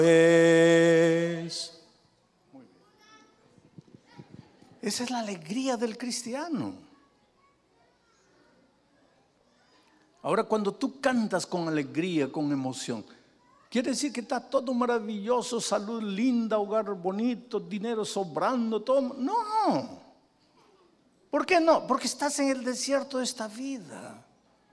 Esa es la alegría del cristiano. Ahora, cuando tú cantas con alegría, con emoción, quiere decir que está todo maravilloso, salud linda, hogar bonito, dinero sobrando, todo. No. ¿Por qué no? Porque estás en el desierto de esta vida.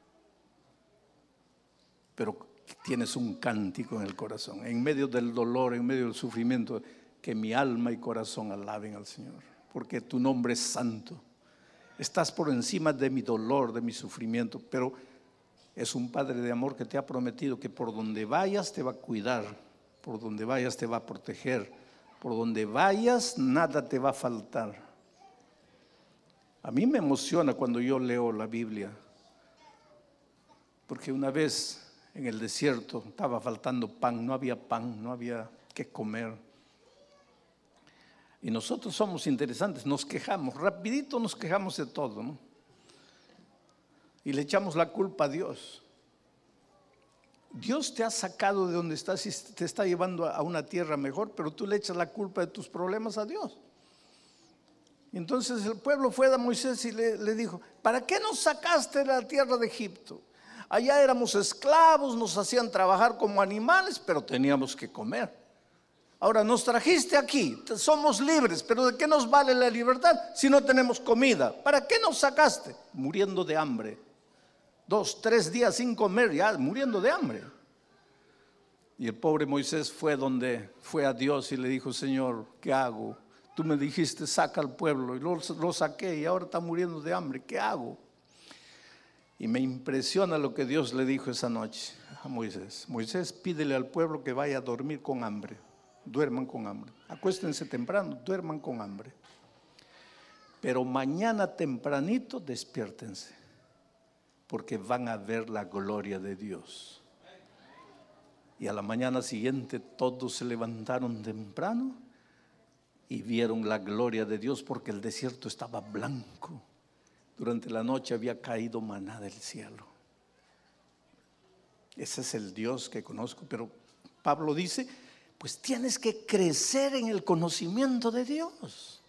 Pero tienes un cántico en el corazón, en medio del dolor, en medio del sufrimiento, que mi alma y corazón alaben al Señor, porque tu nombre es santo. Estás por encima de mi dolor, de mi sufrimiento, pero es un Padre de amor que te ha prometido que por donde vayas te va a cuidar, por donde vayas te va a proteger, por donde vayas nada te va a faltar. A mí me emociona cuando yo leo la Biblia, porque una vez en el desierto estaba faltando pan, no había que comer. Y nosotros somos interesantes, nos quejamos, rapidito nos quejamos de todo, ¿no? Y le echamos la culpa a Dios. Dios te ha sacado de donde estás y te está llevando a una tierra mejor, pero tú le echas la culpa de tus problemas a Dios. Y entonces el pueblo fue a Moisés y le dijo: ¿para qué nos sacaste de la tierra de Egipto? Allá éramos esclavos, nos hacían trabajar como animales, pero teníamos que comer. Ahora nos trajiste aquí, somos libres, pero ¿de qué nos vale la libertad si no tenemos comida? ¿Para qué nos sacaste? Muriendo de hambre. 2, 3 días sin comer, ya muriendo de hambre. Y el pobre Moisés fue a Dios y le dijo: Señor, ¿qué hago? Tú me dijiste saca al pueblo y lo saqué y ahora está muriendo de hambre, ¿qué hago? Y me impresiona lo que Dios le dijo esa noche a Moisés: Moisés, pídele al pueblo que vaya a dormir con hambre, duerman con hambre, acuéstense temprano, duerman con hambre, pero mañana tempranito despiértense, porque van a ver la gloria de Dios. Y a la mañana siguiente todos se levantaron temprano y vieron la gloria de Dios, porque el desierto estaba blanco. Durante la noche había caído maná del cielo. Ese es el Dios que conozco. Pero Pablo dice: pues tienes que crecer en el conocimiento de Dios.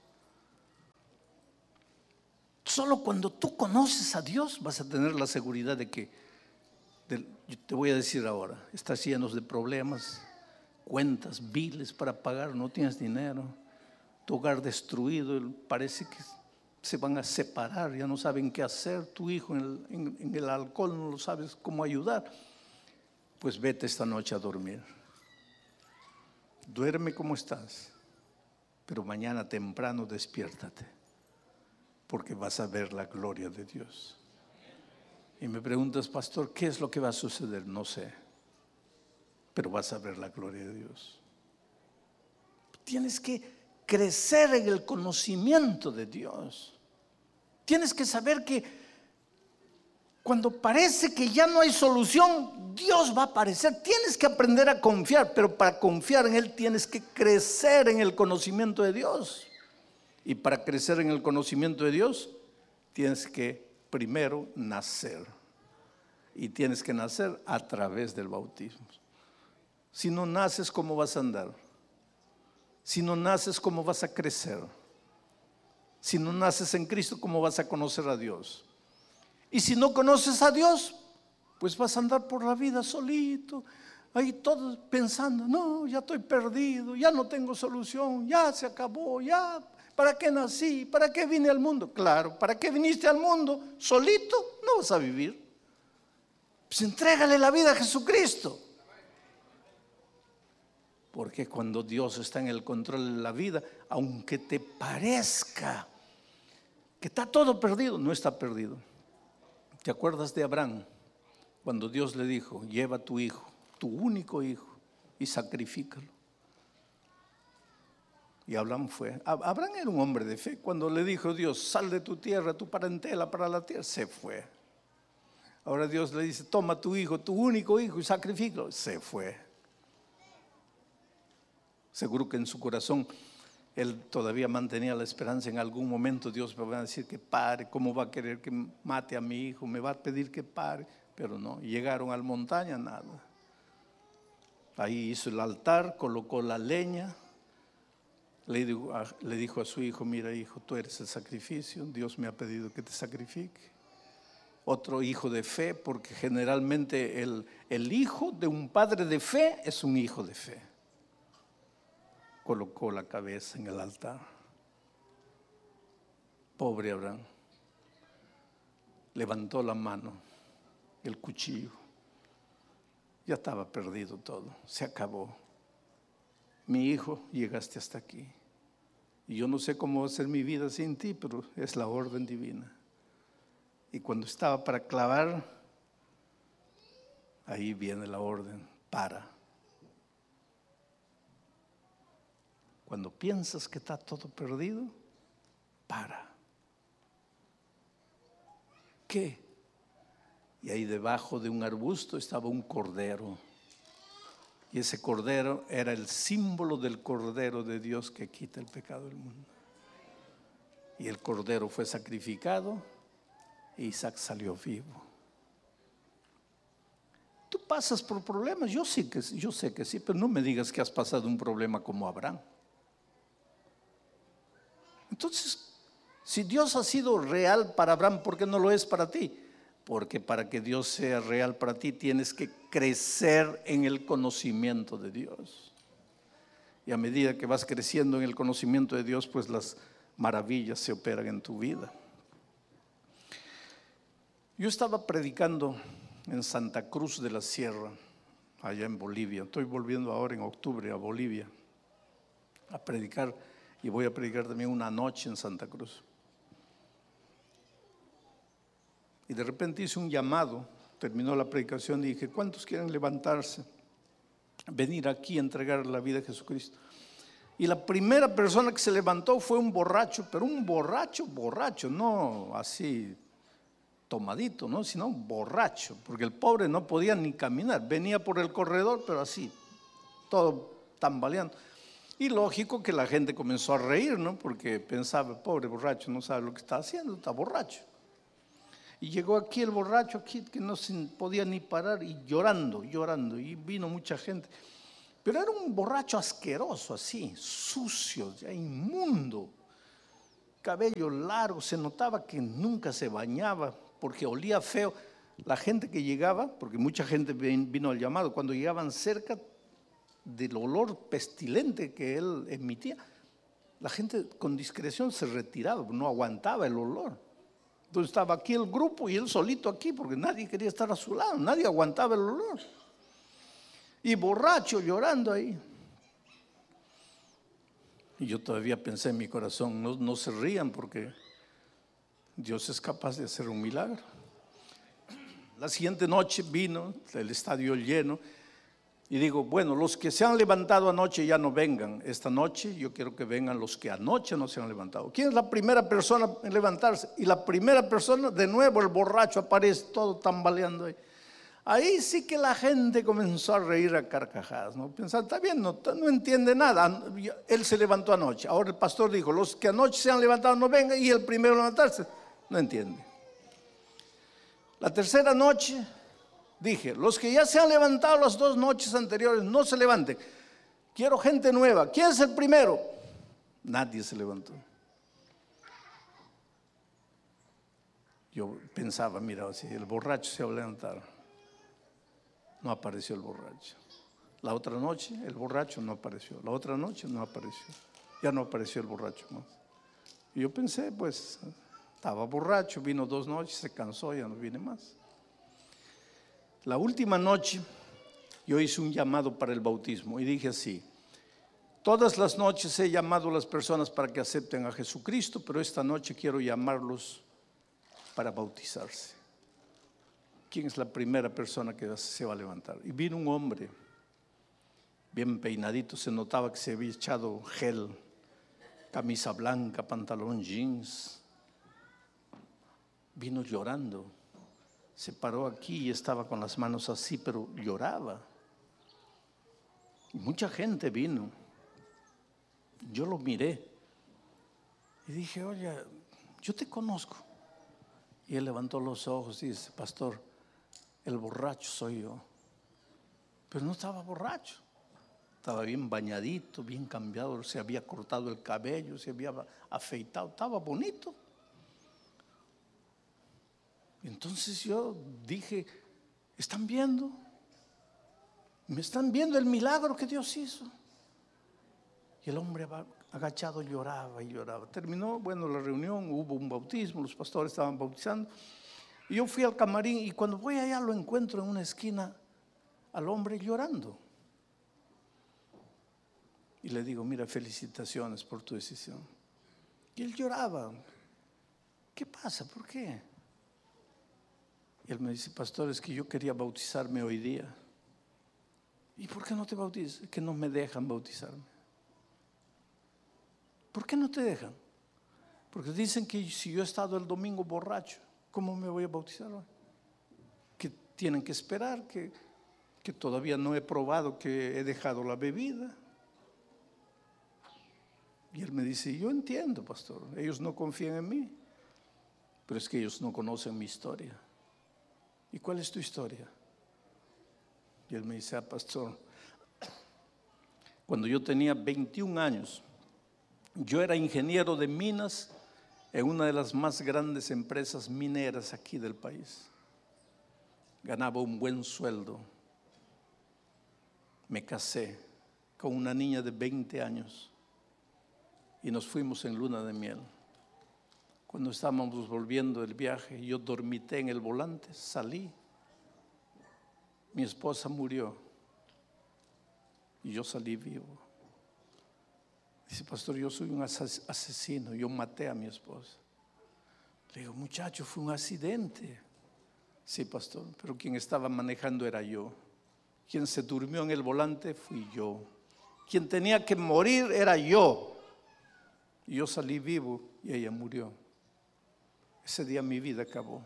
Solo cuando tú conoces a Dios vas a tener la seguridad de que, yo te voy a decir ahora, estás lleno de problemas, cuentas, biles para pagar, no tienes dinero, tu hogar destruido, parece que se van a separar, ya no saben qué hacer, tu hijo en el alcohol no lo sabes cómo ayudar. Pues vete esta noche a dormir, duerme como estás, pero mañana temprano despiértate, porque vas a ver la gloria de Dios. Y me preguntas: pastor, ¿qué es lo que va a suceder? No sé, pero vas a ver la gloria de Dios. Tienes que crecer en el conocimiento de Dios. Tienes que saber que cuando parece que ya no hay solución, Dios va a aparecer. Tienes que aprender a confiar, pero para confiar en Él tienes que crecer en el conocimiento de Dios. Y para crecer en el conocimiento de Dios tienes que primero nacer. Y tienes que nacer a través del bautismo. Si no naces, ¿cómo vas a andar? Si no naces, ¿cómo vas a crecer? Si no naces en Cristo, ¿cómo vas a conocer a Dios? Y si no conoces a Dios, pues vas a andar por la vida solito, ahí todos pensando: no, ya estoy perdido, ya no tengo solución, ya se acabó, ya, ¿para qué nací? ¿Para qué vine al mundo? Claro, ¿para qué viniste al mundo? Solito no vas a vivir. Pues entrégale la vida a Jesucristo. Porque cuando Dios está en el control de la vida, aunque te parezca que está todo perdido, no está perdido. ¿Te acuerdas de Abraham? Cuando Dios le dijo: lleva a tu hijo, tu único hijo, y sacrifícalo. Y Abraham fue. Abraham era un hombre de fe. Cuando le dijo Dios: sal de tu tierra, tu parentela para la tierra, se fue. Ahora Dios le dice: toma tu hijo, tu único hijo, y sacrifícalo. Se fue. Seguro que en su corazón él todavía mantenía la esperanza: en algún momento Dios me va a decir que pare. ¿Cómo va a querer que mate a mi hijo? Me va a pedir que pare. Pero no, llegaron a la montaña, nada. Ahí hizo el altar, colocó la leña. Le dijo a su hijo: mira, hijo, tú eres el sacrificio, Dios me ha pedido que te sacrifique. Otro hijo de fe, porque generalmente el hijo de un padre de fe es un hijo de fe. Colocó la cabeza en el altar. Pobre Abraham. Levantó la mano, el cuchillo. Ya estaba perdido todo, se acabó. Mi hijo, llegaste hasta aquí. Y yo no sé cómo va a ser mi vida sin ti, pero es la orden divina. Y cuando estaba para clavar, ahí viene la orden: para. Cuando piensas que está todo perdido, para. ¿Qué? Y ahí debajo de un arbusto estaba un cordero. Y ese cordero era el símbolo del Cordero de Dios que quita el pecado del mundo. Y el cordero fue sacrificado e Isaac salió vivo. Tú pasas por problemas, yo sé que sí, pero no me digas que has pasado un problema como Abraham. Entonces, si Dios ha sido real para Abraham, ¿por qué no lo es para ti? Porque para que Dios sea real para ti tienes que crecer en el conocimiento de Dios. Y a medida que vas creciendo en el conocimiento de Dios, pues las maravillas se operan en tu vida. Yo estaba predicando en Santa Cruz de la Sierra, allá en Bolivia. Estoy volviendo ahora en octubre a Bolivia a predicar, y voy a predicar también una noche en Santa Cruz. Y de repente hice un llamado, terminó la predicación y dije: ¿cuántos quieren levantarse, venir aquí a entregar la vida a Jesucristo? Y la primera persona que se levantó fue un borracho, pero un borracho, no así tomadito, ¿no? Sino un borracho, porque el pobre no podía ni caminar, venía por el corredor, pero así, todo tambaleando. Y lógico que la gente comenzó a reír, ¿no? Porque pensaba: pobre borracho, no sabe lo que está haciendo, está borracho. Y llegó aquí el borracho, aquí que no se podía ni parar, y llorando, y vino mucha gente. Pero era un borracho asqueroso, así, sucio, ya inmundo, cabello largo, se notaba que nunca se bañaba porque olía feo. La gente que llegaba, porque mucha gente vino al llamado, cuando llegaban cerca del olor pestilente que él emitía, la gente con discreción se retiraba, no aguantaba el olor. Entonces estaba aquí el grupo y él solito aquí, porque nadie quería estar a su lado, nadie aguantaba el olor. Y borracho, llorando ahí. Y yo todavía pensé en mi corazón: no se rían, porque Dios es capaz de hacer un milagro. La siguiente noche vino el estadio lleno. Y digo: bueno, los que se han levantado anoche ya no vengan. Esta noche yo quiero que vengan los que anoche no se han levantado. ¿Quién es la primera persona en levantarse? Y la primera persona, de nuevo el borracho aparece todo tambaleando ahí. Ahí sí que la gente comenzó a reír a carcajadas, ¿no? Pensar: está bien, no entiende nada. Él se levantó anoche. Ahora el pastor dijo: los que anoche se han levantado no vengan. Y el primero a levantarse no entiende. La tercera noche dije: los que ya se han levantado las 2 noches anteriores no se levanten. Quiero gente nueva. ¿Quién es el primero? Nadie se levantó. Yo pensaba: mira, si el borracho se va a levantar. No apareció el borracho. La otra noche el borracho no apareció. La otra noche no apareció. Ya no apareció el borracho más. Y yo pensé: pues estaba borracho, vino 2 noches, se cansó, ya no viene más. La última noche yo hice un llamado para el bautismo y dije así: todas las noches he llamado a las personas para que acepten a Jesucristo, pero esta noche quiero llamarlos para bautizarse. ¿Quién es la primera persona que se va a levantar? Y vino un hombre bien peinadito, se notaba que se había echado gel, camisa blanca, pantalón jeans. Vino llorando. Se paró aquí y estaba con las manos así, pero lloraba. Y mucha gente vino. Yo lo miré y dije: oye, yo te conozco. Y él levantó los ojos y dice: pastor, el borracho soy yo. Pero no estaba borracho. Estaba bien bañadito, bien cambiado, se había cortado el cabello, se había afeitado, estaba bonito. Entonces yo dije, ¿están viendo? ¿Me están viendo el milagro que Dios hizo? Y el hombre agachado lloraba y lloraba. Terminó, la reunión, hubo un bautismo, los pastores estaban bautizando. Y yo fui al camarín y cuando voy allá lo encuentro en una esquina al hombre llorando. Y le digo, mira, felicitaciones por tu decisión. Y él lloraba. ¿Qué pasa? ¿Por qué? Y él me dice, pastor, es que yo quería bautizarme hoy día. ¿Y por qué no te bautizas? Es que no me dejan bautizarme. ¿Por qué no te dejan? Porque dicen que si yo he estado el domingo borracho, ¿cómo me voy a bautizar hoy? Que tienen que esperar, que todavía no he probado que he dejado la bebida. Y él me dice, yo entiendo, pastor, ellos no confían en mí, pero es que ellos no conocen mi historia. ¿Y cuál es tu historia? Y él me dice, pastor, cuando yo tenía 21 años, yo era ingeniero de minas en una de las más grandes empresas mineras aquí del país. Ganaba un buen sueldo. Me casé con una niña de 20 años y nos fuimos en luna de miel. Cuando estábamos volviendo del viaje, yo dormité en el volante, salí. Mi esposa murió y yo salí vivo. Dice, pastor, yo soy un asesino, yo maté a mi esposa. Le digo, muchacho, fue un accidente. Sí, pastor, pero quien estaba manejando era yo. Quien se durmió en el volante fui yo. Quien tenía que morir era yo. Y yo salí vivo y ella murió. Ese día mi vida acabó.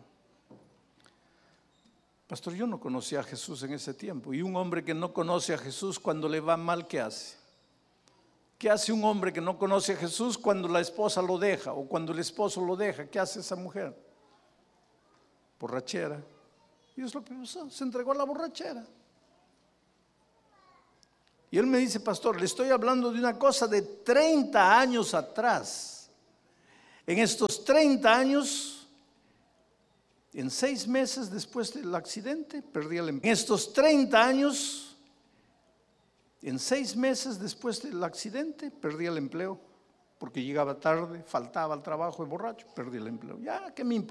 Pastor, yo no conocía a Jesús en ese tiempo. Y un hombre que no conoce a Jesús, cuando le va mal, ¿qué hace? ¿Qué hace un hombre que no conoce a Jesús cuando la esposa lo deja o cuando el esposo lo deja? ¿Qué hace esa mujer? Borrachera. Y es lo que pasó, se entregó a la borrachera. Y él me dice, pastor, le estoy hablando de una cosa de 30 años atrás. En estos 30 años, en 6 meses después del accidente, perdí el empleo. En estos 30 años, en 6 meses después del accidente, perdí el empleo. Porque llegaba tarde, faltaba al trabajo, el borracho, perdí el empleo. Ya, ¿qué me importa?